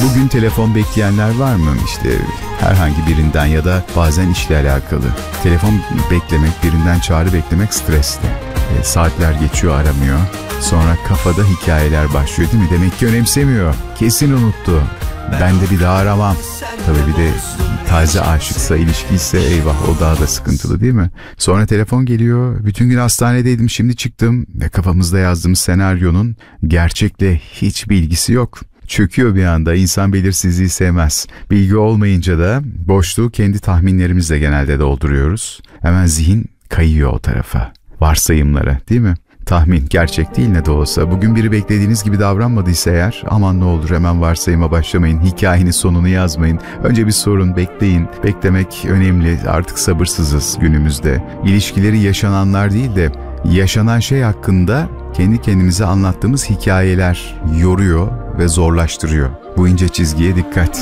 Bugün telefon bekleyenler var mı? İşte herhangi birinden ya da bazen işle alakalı. Telefon beklemek, birinden çağrı beklemek stresli. Saatler geçiyor, aramıyor. Sonra kafada hikayeler başlıyor değil mi? Demek ki önemsemiyor. Kesin unuttu. Ben de bir daha aramam. Tabii bir de taze aşıksa, ilişkiyse eyvah, o daha da sıkıntılı değil mi? Sonra telefon geliyor. Bütün gün hastanedeydim, şimdi çıktım. Ve kafamızda yazdığımız senaryonun gerçekle hiçbir ilgisi yok. Çöküyor bir anda. İnsan belirsizliği sevmez. Bilgi olmayınca da boşluğu kendi tahminlerimizle genelde dolduruyoruz. Hemen zihin kayıyor o tarafa. Varsayımlara, değil mi? Tahmin gerçek değil ne de olsa. Bugün biri beklediğiniz gibi davranmadıysa eğer, aman ne olur hemen varsayıma başlamayın. Hikayenin sonunu yazmayın. Önce bir sorun, bekleyin. Beklemek önemli. Artık sabırsızız günümüzde. İlişkileri yaşananlar değil de yaşanan şey hakkında kendi kendimize anlattığımız hikayeler yoruyor ve zorlaştırıyor. Bu ince çizgiye dikkat.